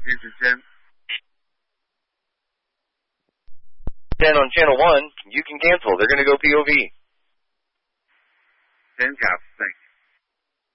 Answer 10. 10 on channel 1. You can cancel. They're going to go POV. 10 caps. Thanks.